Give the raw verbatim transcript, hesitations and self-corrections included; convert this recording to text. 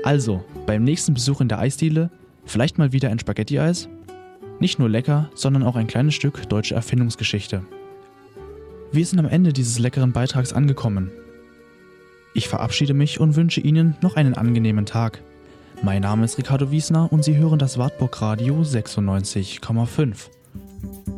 Also, beim nächsten Besuch in der Eisdiele, vielleicht mal wieder ein Spaghetti-Eis? Nicht nur lecker, sondern auch ein kleines Stück deutsche Erfindungsgeschichte. Wir sind am Ende dieses leckeren Beitrags angekommen. Ich verabschiede mich und wünsche Ihnen noch einen angenehmen Tag. Mein Name ist Ricardo Wiesner und Sie hören das Wartburg Radio sechsundneunzig Komma fünf.